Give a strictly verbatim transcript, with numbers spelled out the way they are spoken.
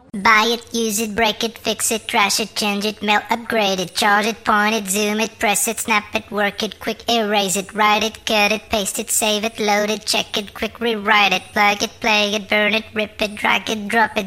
Buy it, use it, break it, fix it, trash it, change it, mail, upgrade it, charge it, point it, zoom it, press it, snap it, work it, quick erase it, write it, cut it, paste it, save it, load it, check it, quick rewrite it, plug it, play it, burn it, rip it, drag it, drop it,